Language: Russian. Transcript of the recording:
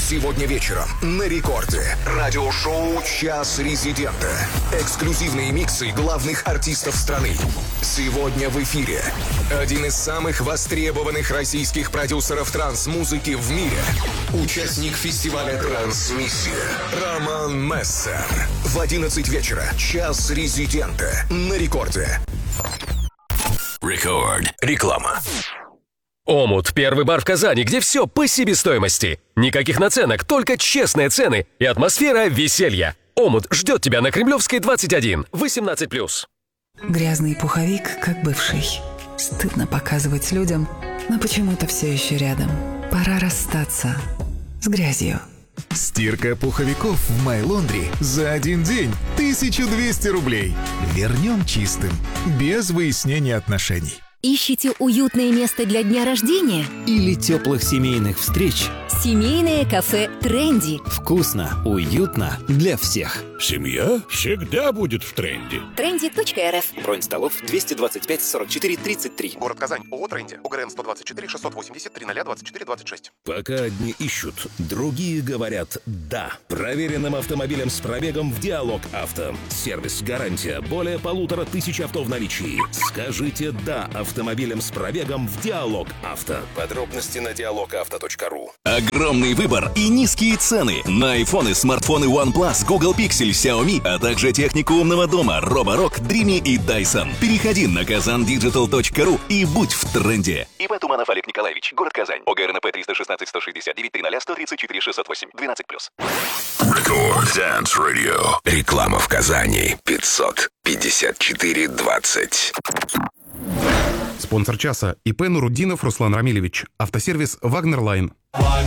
Сегодня вечером на Рекорде. Радиошоу «Час Резидента». Эксклюзивные миксы главных артистов страны. Сегодня в эфире один из самых востребованных российских продюсеров транс-музыки в мире. Участник фестиваля «Трансмиссия» Роман Мессер. В 11 вечера «Час Резидента» на Рекорде. Рекорд. Реклама. Омут – первый бар в Казани, где все по себестоимости. Никаких наценок, только честные цены и атмосфера веселья. Омут ждет тебя на Кремлевской, 21, 18+. Грязный пуховик, как бывший. Стыдно показывать людям, но почему-то все еще рядом. Пора расстаться с грязью. Стирка пуховиков в My Laundry за один день 1200 рублей. Вернем чистым, без выяснения отношений. Ищете уютное место для дня рождения? Или теплых семейных встреч? Семейное кафе «Тренди». Вкусно, уютно для всех. Семья всегда будет в тренде. Trendy.rf. Бронь столов 225 44 33. Город Казань. ООО «Тренди». ОГРН 124 680 0024 26. Пока одни ищут, другие говорят «да». Проверенным автомобилем с пробегом в Диалог Авто. Сервис, гарантия, более 1500 авто в наличии. Скажите «да» автомобилем с пробегом в Диалог Авто. Подробности на dialogauto.ru. Огромный выбор и низкие цены на айфоны, смартфоны OnePlus, Google Pixel, Xiaomi, а также технику умного дома Roborock, Dreamy и Dyson. Переходи на kazandigital.ru и будь в тренде. ИП Туманов Олег Николаевич, город Казань. ОГРНП 316 169 300 134 608 12+. Record Dance Radio. Реклама в Казани. 554 20. Спонсор часа ИП Нуруддинов Руслан Рамилевич. Автосервис «Вагнер Лайн».